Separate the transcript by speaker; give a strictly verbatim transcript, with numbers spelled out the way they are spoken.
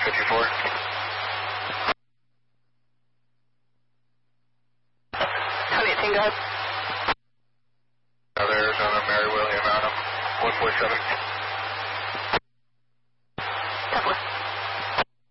Speaker 1: fifty-four.
Speaker 2: Honey, Tingo.
Speaker 1: Another Arizona, Mary William Adam, one four seven.